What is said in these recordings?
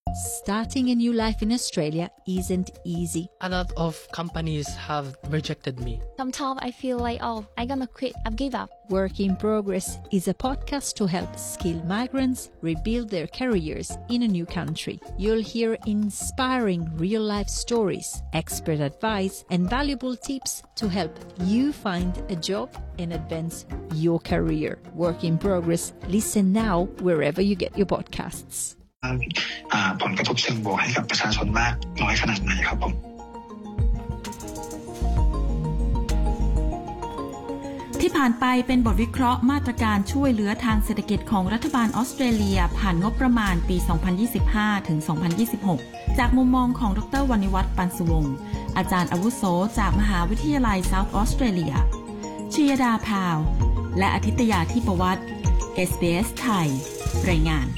Starting a new life in Australia isn't easy. A lot of companies have rejected me. Sometimes I feel like, I'm gonna quit, I've give up. Work in Progress is a podcast to help skilled migrants rebuild their careers in a new country. You'll hear inspiring real-life stories, expert advice, and valuable tips to help you find a job and advance your career. Work in Progress. Listen now wherever you get your podcasts. ผลกระทบเชิงบวกให้กับประชาชนมากน้อยขนาดไหนครับผมที่ผ่านไปเป็นบทวิเคราะห์มาตรการช่วยเหลือทางเศรษฐกิจของรัฐบาลออสเตรเลียผ่านงบประมาณปี 2025 ถึง 2026 จากมุมมองของดร.วณิวัฒน์ ปันสุวงศ์อาจารย์อาวุโสจากมหาวิทยาลัยเซาท์ออสเตรเลียชยดาพาวและอาทิตยาทิพวัฒน์ SBS ไทยรายงาน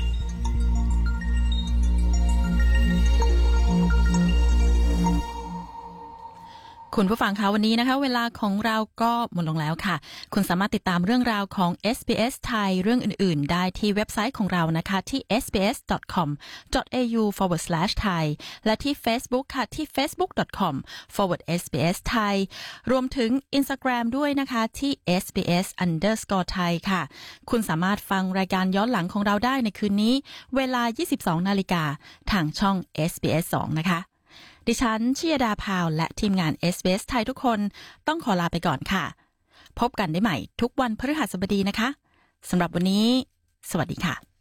คุณผู้ฟังคะวันนี้นะคะเวลาของเราก็หมดลงแล้วค่ะคุณสามารถติดตามเรื่องราวของ SBS ไทยเรื่องอื่นๆได้ที่เว็บไซต์ของเรานะคะที่ sbs.com.au/thai และที่ Facebook ค่ะที่ facebook.com/sbsthai รวมถึง Instagram ด้วยนะคะที่ sbs_thai ค่ะคุณสามารถฟังรายการย้อนหลังของเราได้ในคืนนี้เวลา 22:00 น.ทางช่อง SBS 2 นะคะดิฉันชยดาพาวและทีมงาน SBS ไทยทุกคนต้องขอลาไปก่อนค่ะพบกันได้ใหม่ทุกวันพฤหัสบดีนะคะสำหรับวันนี้สวัสดีค่ะ